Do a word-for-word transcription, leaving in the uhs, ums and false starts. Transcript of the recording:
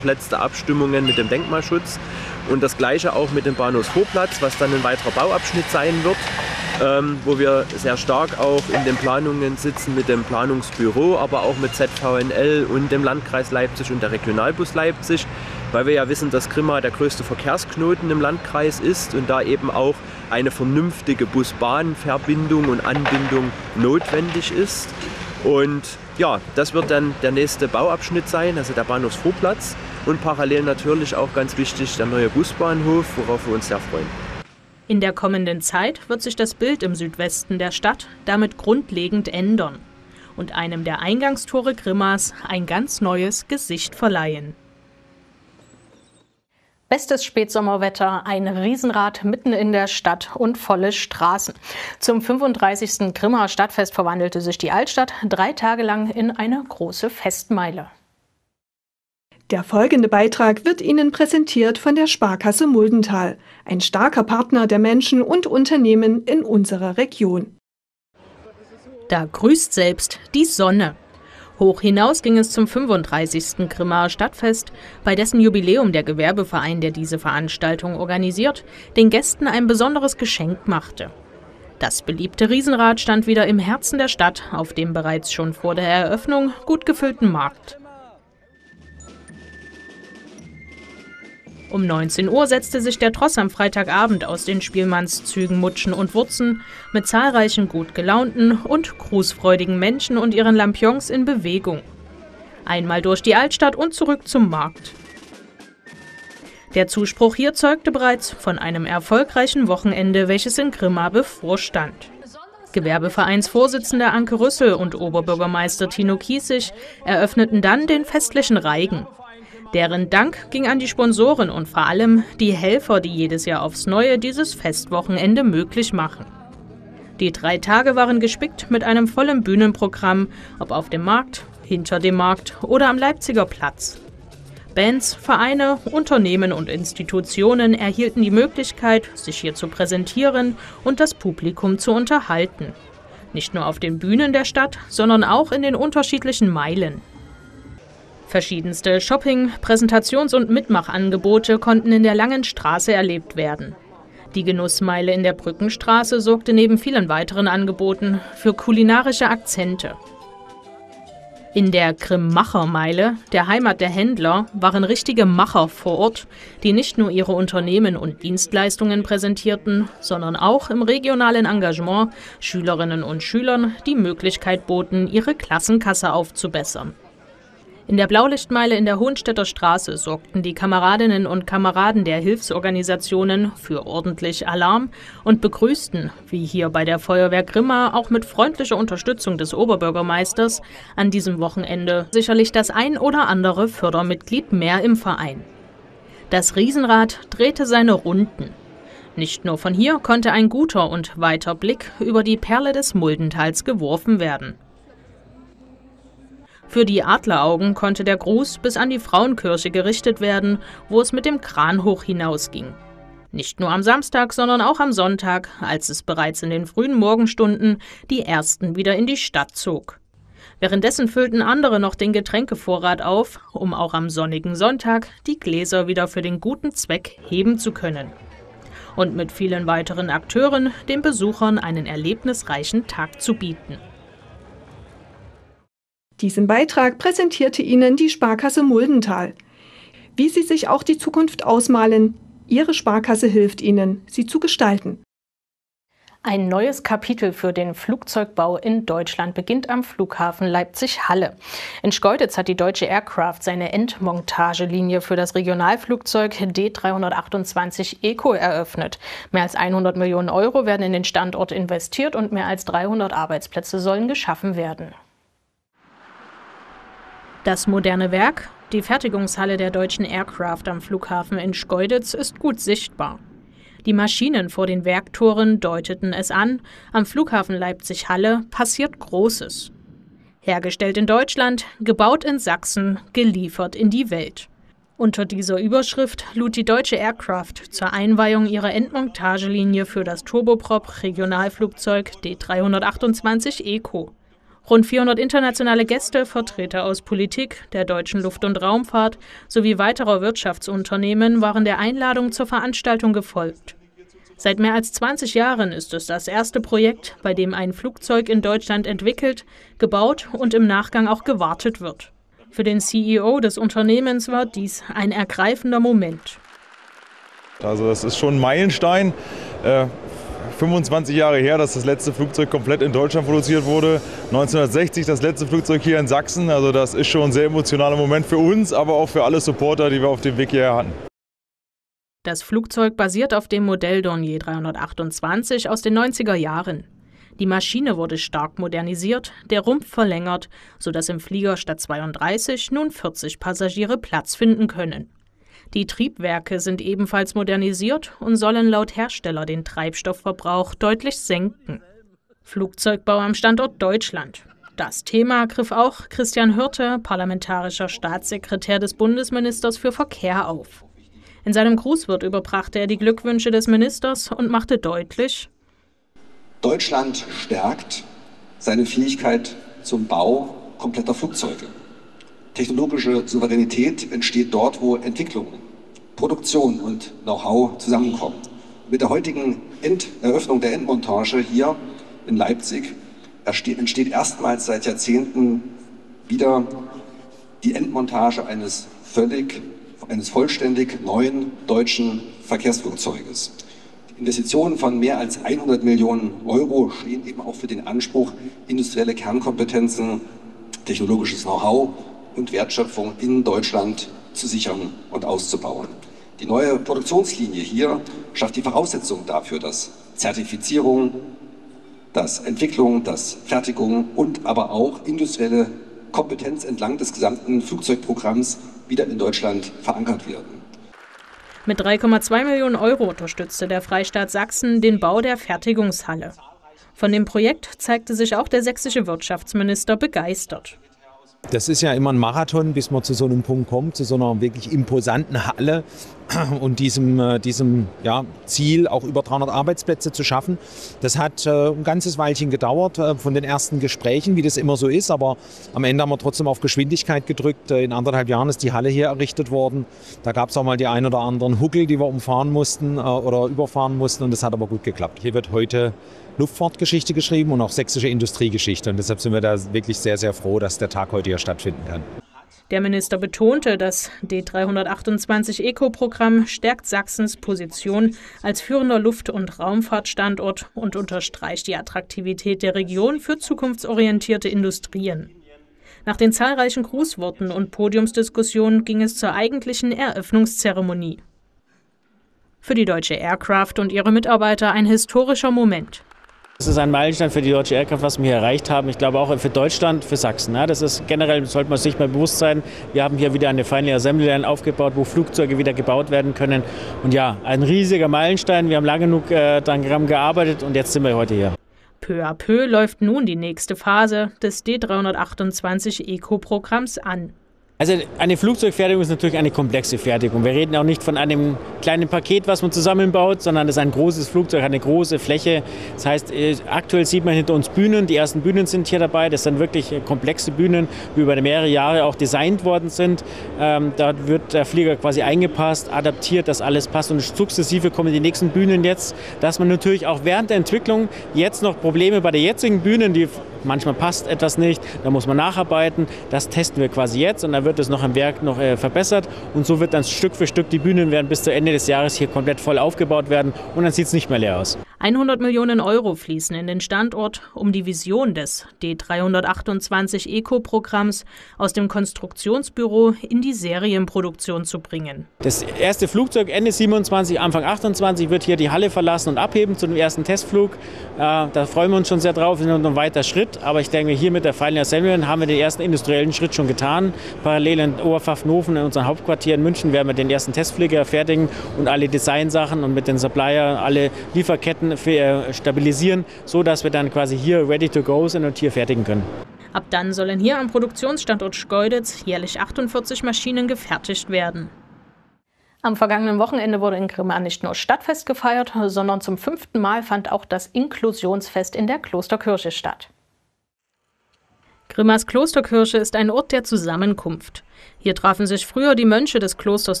Letzte Abstimmungen mit dem Denkmalschutz und das gleiche auch mit dem Bahnhofsvorplatz, was dann ein weiterer Bauabschnitt sein wird, ähm, wo wir sehr stark auch in den Planungen sitzen mit dem Planungsbüro, aber auch mit Z V N L und dem Landkreis Leipzig und der Regionalbus Leipzig, weil wir ja wissen, dass Grimma der größte Verkehrsknoten im Landkreis ist und da eben auch eine vernünftige Bus-Bahn-Verbindung und Anbindung notwendig ist. Und ja, das wird dann der nächste Bauabschnitt sein, also der Bahnhofsvorplatz. Und parallel natürlich auch ganz wichtig der neue Busbahnhof, worauf wir uns sehr freuen. In der kommenden Zeit wird sich das Bild im Südwesten der Stadt damit grundlegend ändern und einem der Eingangstore Grimmas ein ganz neues Gesicht verleihen. Bestes Spätsommerwetter, ein Riesenrad mitten in der Stadt und volle Straßen. Zum fünfunddreißigsten Grimmer Stadtfest verwandelte sich die Altstadt drei Tage lang in eine große Festmeile. Der folgende Beitrag wird Ihnen präsentiert von der Sparkasse Muldental, ein starker Partner der Menschen und Unternehmen in unserer Region. Da grüßt selbst die Sonne. Hoch hinaus ging es zum fünfunddreißigsten Grimmer Stadtfest, bei dessen Jubiläum der Gewerbeverein, der diese Veranstaltung organisiert, den Gästen ein besonderes Geschenk machte. Das beliebte Riesenrad stand wieder im Herzen der Stadt, auf dem bereits schon vor der Eröffnung gut gefüllten Markt. Um neunzehn Uhr setzte sich der Tross am Freitagabend aus den Spielmannszügen Mutschen und Wurzen mit zahlreichen gut gelaunten und grußfreudigen Menschen und ihren Lampions in Bewegung. Einmal durch die Altstadt und zurück zum Markt. Der Zuspruch hier zeugte bereits von einem erfolgreichen Wochenende, welches in Grimma bevorstand. Gewerbevereinsvorsitzender Anke Rüssel und Oberbürgermeister Tino Kiesig eröffneten dann den festlichen Reigen. Deren Dank ging an die Sponsoren und vor allem die Helfer, die jedes Jahr aufs Neue dieses Festwochenende möglich machen. Die drei Tage waren gespickt mit einem vollen Bühnenprogramm, ob auf dem Markt, hinter dem Markt oder am Leipziger Platz. Bands, Vereine, Unternehmen und Institutionen erhielten die Möglichkeit, sich hier zu präsentieren und das Publikum zu unterhalten. Nicht nur auf den Bühnen der Stadt, sondern auch in den unterschiedlichen Meilen. Verschiedenste Shopping-, Präsentations- und Mitmachangebote konnten in der Langen Straße erlebt werden. Die Genussmeile in der Brückenstraße sorgte neben vielen weiteren Angeboten für kulinarische Akzente. In der Grimm-Macher-Meile, der Heimat der Händler, waren richtige Macher vor Ort, die nicht nur ihre Unternehmen und Dienstleistungen präsentierten, sondern auch im regionalen Engagement Schülerinnen und Schülern die Möglichkeit boten, ihre Klassenkasse aufzubessern. In der Blaulichtmeile in der Hohenstädter Straße sorgten die Kameradinnen und Kameraden der Hilfsorganisationen für ordentlich Alarm und begrüßten, wie hier bei der Feuerwehr Grimma, auch mit freundlicher Unterstützung des Oberbürgermeisters, an diesem Wochenende sicherlich das ein oder andere Fördermitglied mehr im Verein. Das Riesenrad drehte seine Runden. Nicht nur von hier konnte ein guter und weiter Blick über die Perle des Muldentals geworfen werden. Für die Adleraugen konnte der Gruß bis an die Frauenkirche gerichtet werden, wo es mit dem Kran hoch hinausging. Nicht nur am Samstag, sondern auch am Sonntag, als es bereits in den frühen Morgenstunden die ersten wieder in die Stadt zog. Währenddessen füllten andere noch den Getränkevorrat auf, um auch am sonnigen Sonntag die Gläser wieder für den guten Zweck heben zu können. Und mit vielen weiteren Akteuren den Besuchern einen erlebnisreichen Tag zu bieten. Diesen Beitrag präsentierte Ihnen die Sparkasse Muldental. Wie Sie sich auch die Zukunft ausmalen, Ihre Sparkasse hilft Ihnen, sie zu gestalten. Ein neues Kapitel für den Flugzeugbau in Deutschland beginnt am Flughafen Leipzig-Halle. In Schkeuditz hat die Deutsche Aircraft seine Endmontagelinie für das Regionalflugzeug D dreihundertachtundzwanzig Eco eröffnet. Mehr als hundert Millionen Euro werden in den Standort investiert und mehr als dreihundert Arbeitsplätze sollen geschaffen werden. Das moderne Werk, die Fertigungshalle der Deutschen Aircraft am Flughafen in Schkeuditz, ist gut sichtbar. Die Maschinen vor den Werktoren deuteten es an, am Flughafen Leipzig-Halle passiert Großes. Hergestellt in Deutschland, gebaut in Sachsen, geliefert in die Welt. Unter dieser Überschrift lud die Deutsche Aircraft zur Einweihung ihrer Endmontagelinie für das Turboprop-Regionalflugzeug D dreihundertachtundzwanzig Eco. Rund vierhundert internationale Gäste, Vertreter aus Politik, der deutschen Luft- und Raumfahrt sowie weiterer Wirtschaftsunternehmen waren der Einladung zur Veranstaltung gefolgt. Seit mehr als zwanzig Jahren ist es das erste Projekt, bei dem ein Flugzeug in Deutschland entwickelt, gebaut und im Nachgang auch gewartet wird. Für den C E O des Unternehmens war dies ein ergreifender Moment. Also das ist schon ein Meilenstein. Äh, fünfundzwanzig Jahre her, dass das letzte Flugzeug komplett in Deutschland produziert wurde. neunzehnhundertsechzig das letzte Flugzeug hier in Sachsen. Also das ist schon ein sehr emotionaler Moment für uns, aber auch für alle Supporter, die wir auf dem Weg hierher hatten. Das Flugzeug basiert auf dem Modell Dornier dreihundertachtundzwanzig aus den neunziger Jahren. Die Maschine wurde stark modernisiert, der Rumpf verlängert, sodass im Flieger statt zweiunddreißig nun vierzig Passagiere Platz finden können. Die Triebwerke sind ebenfalls modernisiert und sollen laut Hersteller den Treibstoffverbrauch deutlich senken. Flugzeugbau am Standort Deutschland. Das Thema griff auch Christian Hürte, parlamentarischer Staatssekretär des Bundesministers für Verkehr, auf. In seinem Grußwort überbrachte er die Glückwünsche des Ministers und machte deutlich: Deutschland stärkt seine Fähigkeit zum Bau kompletter Flugzeuge. Technologische Souveränität entsteht dort, wo Entwicklung, Produktion und Know-how zusammenkommen. Mit der heutigen End- Eröffnung der Endmontage hier in Leipzig entsteht erstmals seit Jahrzehnten wieder die Endmontage eines völlig, eines vollständig neuen deutschen Verkehrsflugzeuges. Die Investitionen von mehr als hundert Millionen Euro stehen eben auch für den Anspruch, industrielle Kernkompetenzen, technologisches Know-how und Wertschöpfung in Deutschland zu sichern und auszubauen. Die neue Produktionslinie hier schafft die Voraussetzungen dafür, dass Zertifizierung, dass Entwicklung, dass Fertigung und aber auch industrielle Kompetenz entlang des gesamten Flugzeugprogramms wieder in Deutschland verankert werden. Mit drei Komma zwei Millionen Euro unterstützte der Freistaat Sachsen den Bau der Fertigungshalle. Von dem Projekt zeigte sich auch der sächsische Wirtschaftsminister begeistert. Das ist ja immer ein Marathon, bis man zu so einem Punkt kommt, zu so einer wirklich imposanten Halle und diesem, diesem ja, Ziel, auch über dreihundert Arbeitsplätze zu schaffen. Das hat äh, ein ganzes Weilchen gedauert äh, von den ersten Gesprächen, wie das immer so ist, aber am Ende haben wir trotzdem auf Geschwindigkeit gedrückt. In anderthalb Jahren ist die Halle hier errichtet worden. Da gab es auch mal die ein oder anderen Huckel, die wir umfahren mussten äh, oder überfahren mussten, und das hat aber gut geklappt. Hier wird heute Luftfahrtgeschichte geschrieben und auch sächsische Industriegeschichte, und deshalb sind wir da wirklich sehr, sehr froh, dass der Tag heute hier stattfinden kann. Der Minister betonte, das D dreihundertachtundzwanzig Eco-Programm stärkt Sachsens Position als führender Luft- und Raumfahrtstandort und unterstreicht die Attraktivität der Region für zukunftsorientierte Industrien. Nach den zahlreichen Grußworten und Podiumsdiskussionen ging es zur eigentlichen Eröffnungszeremonie. Für die Deutsche Aircraft und ihre Mitarbeiter ein historischer Moment. Das ist ein Meilenstein für die Deutsche Aircraft, was wir hier erreicht haben. Ich glaube auch für Deutschland, für Sachsen. Das ist generell, sollte man sich mal bewusst sein. Wir haben hier wieder eine Final Assembly Line aufgebaut, wo Flugzeuge wieder gebaut werden können. Und ja, ein riesiger Meilenstein. Wir haben lange genug äh, daran gearbeitet und jetzt sind wir heute hier. Peu à peu läuft nun die nächste Phase des D dreihundertachtundzwanzig Eco-Programms an. Also eine Flugzeugfertigung ist natürlich eine komplexe Fertigung. Wir reden auch nicht von einem kleinen Paket, was man zusammenbaut, sondern es ist ein großes Flugzeug, eine große Fläche. Das heißt, aktuell sieht man hinter uns Bühnen. Die ersten Bühnen sind hier dabei. Das sind wirklich komplexe Bühnen, die über mehrere Jahre auch designt worden sind. Ähm, da wird der Flieger quasi eingepasst, adaptiert, dass alles passt. Und sukzessive kommen die nächsten Bühnen jetzt, dass man natürlich auch während der Entwicklung jetzt noch Probleme bei der jetzigen Bühnen, die manchmal passt etwas nicht, da muss man nacharbeiten. Das testen wir quasi jetzt und dann wird es noch im Werk noch äh, verbessert, und so wird dann Stück für Stück die Bühnen werden bis zu Ende des Jahres hier komplett voll aufgebaut werden, und dann sieht es nicht mehr leer aus. hundert Millionen Euro fließen in den Standort, um die Vision des D dreihundertachtundzwanzig Eco-Programms aus dem Konstruktionsbüro in die Serienproduktion zu bringen. Das erste Flugzeug Ende siebenundzwanzig, Anfang achtundzwanzig wird hier die Halle verlassen und abheben zu dem ersten Testflug. Äh, da freuen wir uns schon sehr drauf, das ist noch ein weiter Schritt, aber ich denke, hier mit der Final Assembly haben wir den ersten industriellen Schritt schon getan. Parallel in Oberpfaffenhofen, in unserem Hauptquartier in München, werden wir den ersten Testflieger fertigen und alle Designsachen und mit den Supplier alle Lieferketten für, stabilisieren, sodass wir dann quasi hier ready to go sind und hier fertigen können. Ab dann sollen hier am Produktionsstandort Schkeuditz jährlich achtundvierzig Maschinen gefertigt werden. Am vergangenen Wochenende wurde in Grimma nicht nur Stadtfest gefeiert, sondern zum fünften Mal fand auch das Inklusionsfest in der Klosterkirche statt. Grimmers Klosterkirche ist ein Ort der Zusammenkunft. Hier trafen sich früher die Mönche des Klosters